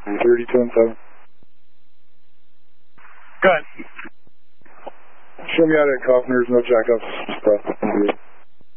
32 and 7. Good. Show me out at Kaufner's, no jackups.